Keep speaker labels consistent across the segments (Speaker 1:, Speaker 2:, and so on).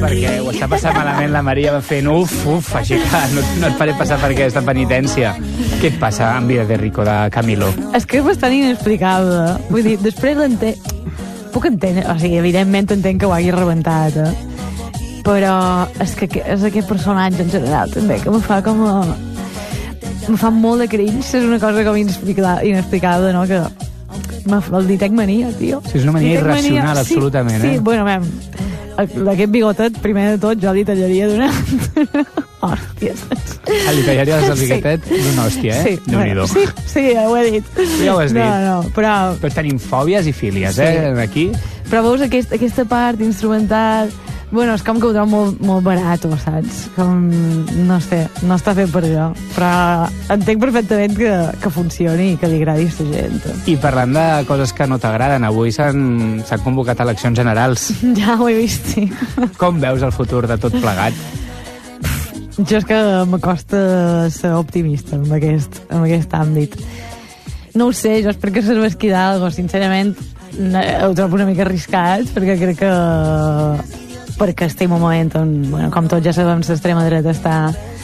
Speaker 1: perquè ho està passant malament, la Maria va fent uf, així que no et faré passar per aquesta penitència. Què et passa amb Vida de Rico, de Camilo?
Speaker 2: És que és bastant inexplicable. Vull dir, després l'entenc... Puc entendre, o sigui, evidentment entenc que ho hagi rebentat, però és que és aquest personatge en general també, que me fa com me fa molt de cringe, és una cosa com inexplicable, no? Que el ditec mania, tio.
Speaker 1: Sí, és una mania irracional, absolutament,
Speaker 2: sí, bueno, aquest bigotet, primer de tot, jo li tallaria d'una hòstia.
Speaker 1: Li tallaries el bigotet d'una hòstia,
Speaker 2: Sí,
Speaker 1: Déu-n'hi-do.
Speaker 2: Sí, ho he dit.
Speaker 1: Ja ho has dit.
Speaker 2: No, però
Speaker 1: tenim fòbies i fílies, aquí.
Speaker 2: Però veus aquesta part instrumental... Bueno, és com que ho trobo molt barat, saps? Com, no sé, no està fet per jo. Però entenc perfectament que funcioni i que li agradi a la gent.
Speaker 1: I parlant de coses que no t'agraden, avui s'han convocat eleccions generals.
Speaker 2: Ja ho he vist, sí.
Speaker 1: Com veus el futur de tot plegat?
Speaker 2: Jo és que m'acosta ser optimista en aquest àmbit. No ho sé, jo espero que serveixi d'algo. Sincerament, ho trobo una mica arriscat, perquè crec perquè estem en un moment on, bueno, com tots ja sabem, l'extrema dreta està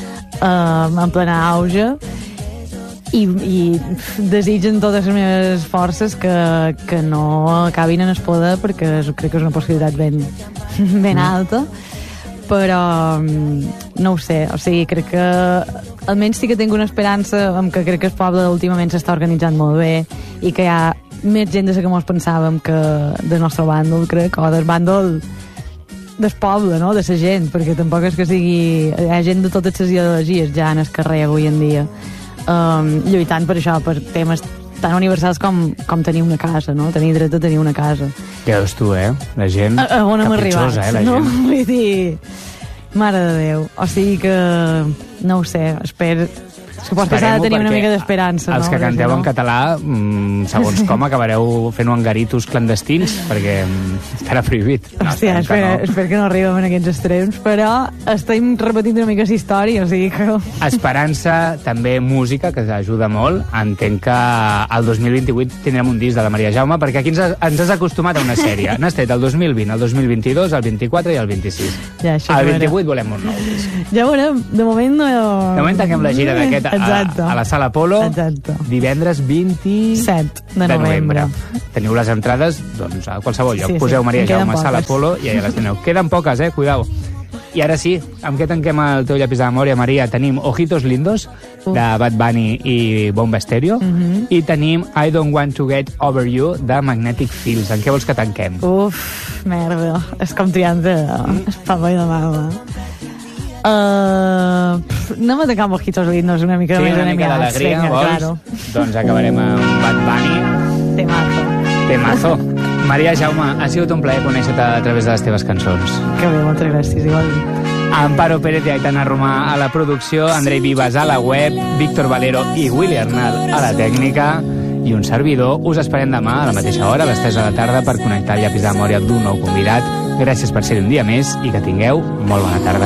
Speaker 2: en plena auge i desitgen totes les meves forces que no acabin en el poder, perquè crec que és una possibilitat ben alta, però no ho sé, o sigui, crec que almenys sí que tinc una esperança en que crec que el poble últimament s'està organitzant molt bé i que hi ha més gent de la que mos pensàvem que del nostre bàndol, crec, o del bàndol del poble, no?, de la gent, perquè tampoc és que sigui... Hi ha gent de totes les ideologies ja en el carrer avui en dia, lluitant per això, per temes tan universals com tenir una casa, no?, tenir dret a tenir una casa.
Speaker 1: Ja veus tu, la gent
Speaker 2: on hem arribat,
Speaker 1: la
Speaker 2: no?
Speaker 1: gent.
Speaker 2: Vull dir, mare de Déu. O sigui que, no ho sé, suposo que s'ha de tenir una mica d'esperança.
Speaker 1: Els que canteu en català, segons com, acabareu fent angaritos clandestins, perquè estarà prohibit.
Speaker 2: Hòstia, espero que no arribem en aquests extrems, però estem repetint una mica la història, o sigui que...
Speaker 1: Esperança, també música, que ajuda molt. Entenc que el 2028 tindrem un disc de la Maria Jaume, perquè aquí ens has acostumat a una sèrie. N'has tret el 2020, el 2022, el 24 i el 26.
Speaker 2: Ja,
Speaker 1: el 28 volem un nou disc.
Speaker 2: Ja veurem, de moment no...
Speaker 1: De moment tanquem la gira d'aquest a la Sala Apolo.
Speaker 2: Exacte.
Speaker 1: Divendres 27
Speaker 2: de novembre.
Speaker 1: Teniu les entrades, doncs, a qualsevol lloc.
Speaker 2: Sí,
Speaker 1: Poseu Maria Jaume a Sala
Speaker 2: poques.
Speaker 1: Apolo i allà les teniu. Queden poques, cuidao. I ara sí, amb què tanquem el teu llapis de memòria, Maria? Tenim Ojitos Lindos, de Bad Bunny i Bomba Estéreo, i tenim I Don't Want to Get Over You, de Magnetic Fields. En què vols que tanquem?
Speaker 2: Merda. És com triant de papa i de mama. No me tocam Ojitos Lindos, una mica
Speaker 1: sí,
Speaker 2: més
Speaker 1: una mica d'alegria, vols?
Speaker 2: Claro.
Speaker 1: Doncs acabarem amb Bad Bunny. Temazo. Maria Jaume, ha sigut un plaer conèixer-te a través de les teves cançons.
Speaker 2: Que bé, moltes gràcies, igualment.
Speaker 1: Amparo Pérez i Aitana Romà a la producció, Andrei Vives a la web, Víctor Valero i Willy Arnal a la tècnica, i un servidor. Us esperem demà a la mateixa hora, a les 3 de la tarda, per connectar el llapis de memòria d'un nou convidat. Gràcies per ser un dia més i que tingueu molt bona tarda.